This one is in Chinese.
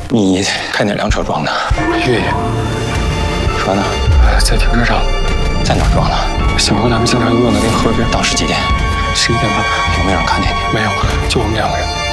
你开哪辆车撞的？ 越野。 车呢？ 在停车场。 在哪儿撞的？ 小河咱们经常用的那个河边。 当时几点 11点半。 有没有人看见你？ 没有，就我们2个人。